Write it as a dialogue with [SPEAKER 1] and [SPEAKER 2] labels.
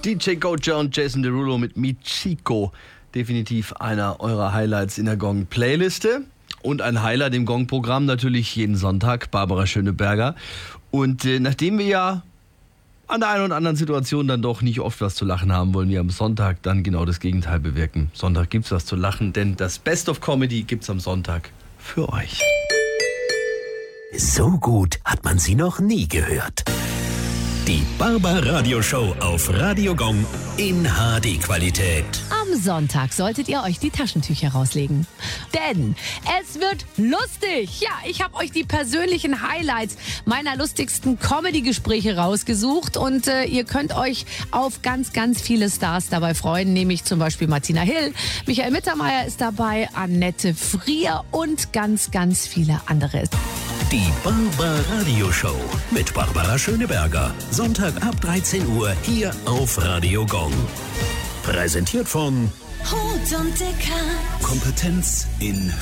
[SPEAKER 1] DJ Goja und Jason Derulo mit Michiko. Definitiv einer eurer Highlights in der Gong-Playliste. Und ein Highlight im Gong-Programm natürlich jeden Sonntag, Barbara Schöneberger. Und nachdem wir ja an der einen oder anderen Situation dann doch nicht oft was zu lachen haben, wollen wir am Sonntag dann genau das Gegenteil bewirken. Sonntag gibt's was zu lachen, denn das Best of Comedy gibt's am Sonntag für euch.
[SPEAKER 2] So gut hat man sie noch nie gehört. Die Barbara-Radio-Show auf Radio Gong in HD-Qualität.
[SPEAKER 3] Am Sonntag solltet ihr euch die Taschentücher rauslegen. Denn es wird lustig. Ja, ich habe euch die persönlichen Highlights meiner lustigsten Comedy-Gespräche rausgesucht. Und ihr könnt euch auf ganz, ganz viele Stars dabei freuen. Nämlich zum Beispiel Martina Hill, Michael Mittermeier ist dabei, Annette Frier und ganz, ganz viele andere.
[SPEAKER 2] Die Barbara-Radio-Show mit Barbara Schöneberger. Sonntag ab 13 Uhr hier auf Radio Gong. Präsentiert von
[SPEAKER 4] Hut und Dicker.
[SPEAKER 2] Kompetenz in